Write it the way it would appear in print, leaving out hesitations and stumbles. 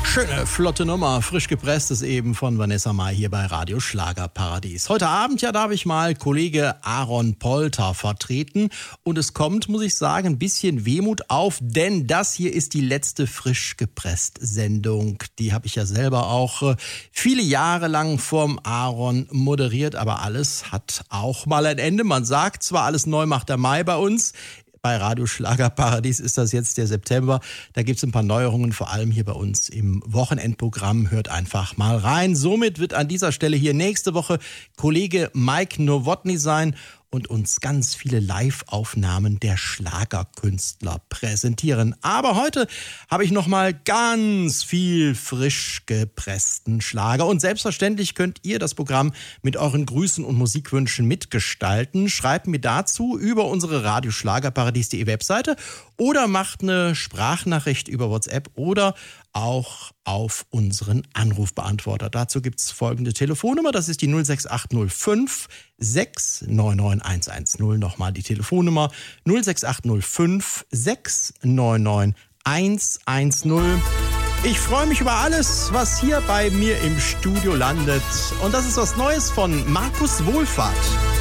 Schöne, flotte Nummer, frisch gepresstes eben von Vanessa Mai hier bei Radio Schlagerparadies. Heute Abend, ja, darf ich mal Kollege Aaron Polter vertreten. Und es kommt, muss ich sagen, ein bisschen Wehmut auf, denn das hier ist die letzte frisch gepresst Sendung. Die habe ich ja selber auch viele Jahre lang vorm Aaron moderiert, aber alles hat auch mal ein Ende. Man sagt zwar, alles neu macht der Mai bei uns. Bei Radio Schlagerparadies ist das jetzt der September. Da gibt es ein paar Neuerungen, vor allem hier bei uns im Wochenendprogramm. Hört einfach mal rein. Somit wird an dieser Stelle hier nächste Woche Kollege Mike Nowotny sein und uns ganz viele Live-Aufnahmen der Schlagerkünstler präsentieren. Aber heute habe ich nochmal ganz viel frisch gepressten Schlager. Und selbstverständlich könnt ihr das Programm mit euren Grüßen und Musikwünschen mitgestalten. Schreibt mir dazu über unsere Radio Schlagerparadies.de Webseite oder macht eine Sprachnachricht über WhatsApp oder auch auf unseren Anrufbeantworter. Dazu gibt es folgende Telefonnummer, das ist die 06805 699 110. Nochmal die Telefonnummer 06805 699 110. Ich freue mich über alles, was hier bei mir im Studio landet. Und das ist was Neues von Markus Wohlfahrt.